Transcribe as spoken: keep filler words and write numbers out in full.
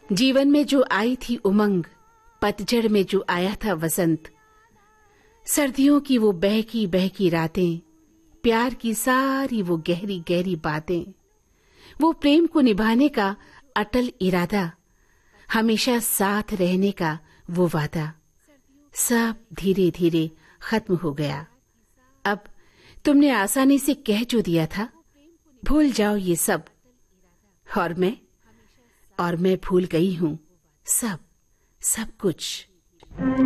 जीवन में जो आई थी उमंग, पतझड़ में जो आया था वसंत, सर्दियों की वो बहकी बहकी रातें, प्यार की सारी वो गहरी गहरी बातें, वो प्रेम को निभाने का अटल इरादा, हमेशा साथ रहने का वो वादा, सब धीरे धीरे खत्म हो गया। अब तुमने आसानी से कह जो दिया था, भूल जाओ ये सब, और मैं और मैं भूल गई हूं सब सब कुछ।